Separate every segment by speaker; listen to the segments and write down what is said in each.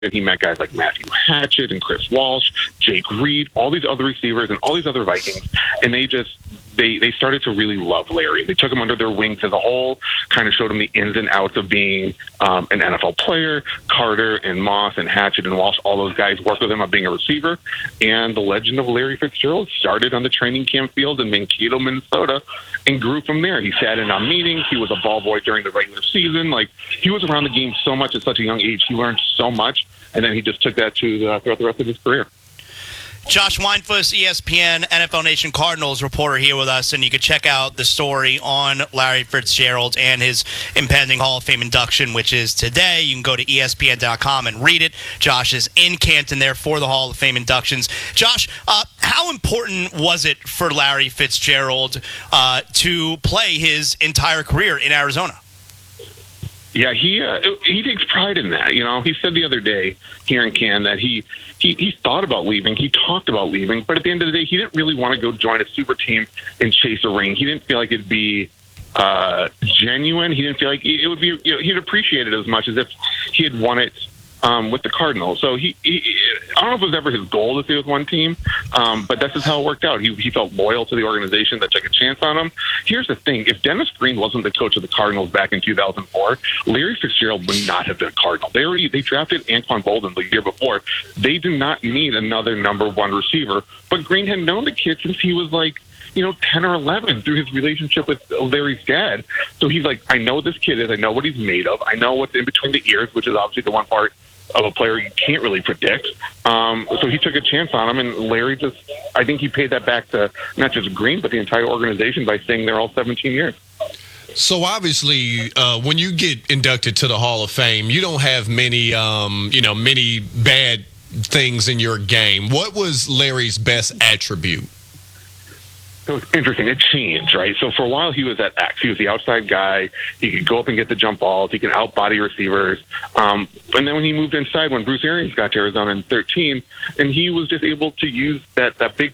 Speaker 1: and he met guys like Matthew Hatchett and Chris Walsh, Jake Reed, all these other receivers and all these other Vikings, and they started to really love Larry. They took him under their wings as a whole, kind of showed him the ins and outs of being an NFL player. Carter and Moss and Hatchett and Walsh, all those guys worked with him on being a receiver, and the legend of Larry Fitzgerald started on the training camp field in Mankato, Minnesota, and grew from there. He sat in on meetings. He was a ball boy during the regular season. Like, he was around the game so much at such a young age. He learned so much, and then he just took that to throughout the rest of his career.
Speaker 2: Josh Weinfuss, ESPN, NFL Nation Cardinals reporter here with us, and you can check out the story on Larry Fitzgerald and his impending Hall of Fame induction, which is today. You can go to ESPN.com and read it. Josh is in Canton there for the Hall of Fame inductions. Josh, how important was it for Larry Fitzgerald to play his entire career in Arizona?
Speaker 1: Yeah, he takes pride in that. You know, he said the other day here in Canton that he thought about leaving. He talked about leaving, but at the end of the day, he didn't really want to go join a super team and chase a ring. He didn't feel like it'd be genuine. He didn't feel like it would be. You know, he'd appreciate it as much as if he had won it with the Cardinals. So I don't know if it was ever his goal to stay with one team, but that's just how it worked out. He felt loyal to the organization that took a chance on him. Here's the thing. If Dennis Green wasn't the coach of the Cardinals back in 2004, Larry Fitzgerald would not have been a Cardinal. They drafted Anquan Boldin the year before. They did not need another number one receiver, but Green had known the kid since he was like, 10 or 11 through his relationship with Larry's dad. So he's like, I know this kid is. I know what he's made of. I know what's in between the ears, which is obviously the one part of a player you can't really predict. So he took a chance on him, and Larry I think he paid that back to not just Green, but the entire organization by staying there all 17 years.
Speaker 3: So obviously, when you get inducted to the Hall of Fame, you don't have many bad things in your game. What was Larry's best attribute?
Speaker 1: It was interesting. It changed, right? So for a while, he was at X. He was the outside guy. He could go up and get the jump balls. He could out-body receivers. And then when he moved inside, when Bruce Arians got to Arizona in 2013, and he was just able to use that big,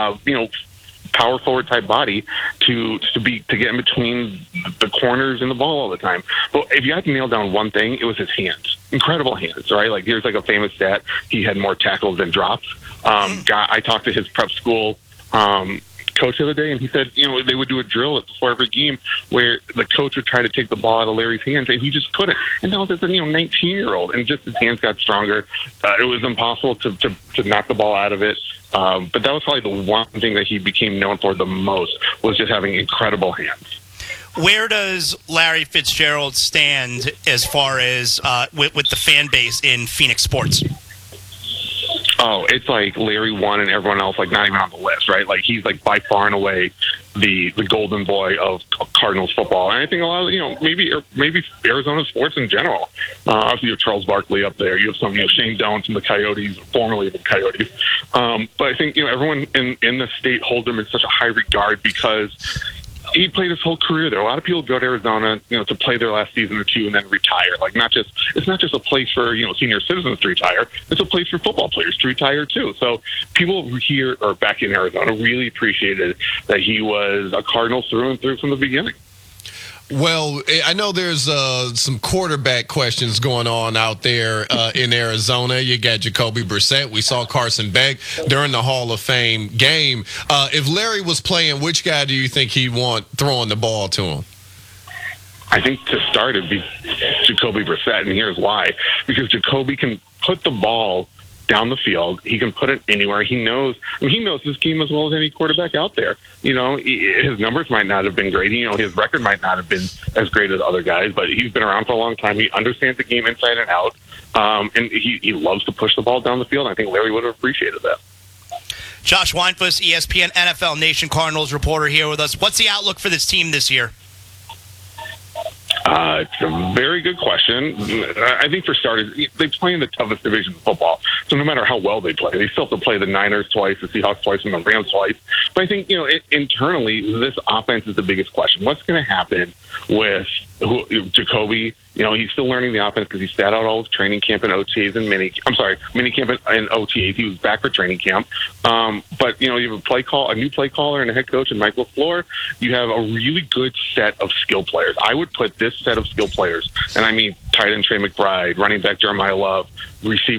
Speaker 1: power forward type body to get in between the corners and the ball all the time. But if you had to nail down one thing, it was his hands. Incredible hands, right? Like, here's like a famous stat. He had more tackles than drops. I talked to his prep school coach the other day, and he said, they would do a drill before every game where the coach would try to take the ball out of Larry's hands, and he just couldn't. And that was just a 19-year-old, and just his hands got stronger. It was impossible to knock the ball out of it. But that was probably the one thing that he became known for the most, was just having incredible hands.
Speaker 2: Where does Larry Fitzgerald stand as far as with the fan base in Phoenix sports?
Speaker 1: Oh, it's like Larry won and everyone else, like, not even on the list, right? Like, he's like by far and away the golden boy of Cardinals football. And I think a lot of, maybe Arizona sports in general. Obviously, you have Charles Barkley up there. You have some, Shane Doan from the Coyotes, formerly the Coyotes. But I think, everyone in the state holds him in such a high regard because he played his whole career there. A lot of people go to Arizona, to play their last season or two and then retire. Like, it's not just a place for, senior citizens to retire. It's a place for football players to retire too. So people here, or back in Arizona, really appreciated that he was a Cardinal through and through from the beginning.
Speaker 3: Well, I know there's some quarterback questions going on out there in Arizona. You got Jacoby Brissett. We saw Carson Beck during the Hall of Fame game. If Larry was playing, which guy do you think he'd want throwing the ball to him?
Speaker 1: I think to start it'd be Jacoby Brissett, and here's why. Because Jacoby can put the ball down the field. He can put it anywhere. He knows this game as well as any quarterback out there. His numbers might not have been great. His record might not have been as great as other guys, but he's been around for a long time. He understands the game inside and out, and he loves to push the ball down the field. I think Larry would have appreciated that.
Speaker 2: Josh Weinfuss, ESPN NFL Nation Cardinals reporter here with us. What's the outlook for this team this year?
Speaker 1: It's a very good question. I think for starters, they play in the toughest division of football. So no matter how well they play, they still have to play the Niners twice, the Seahawks twice, and the Rams twice. But I think, internally, this offense is the biggest question. What's going to happen with Jacoby? He's still learning the offense because he sat out all his training camp and OTAs and mini camp and OTAs. He was back for training camp. But, you have a new play caller and a head coach and Mike LaFleur. You have a really good set of skill players. I would put this set of skill players, and I mean tight end Trey McBride, running back Jeremiah Love, receiver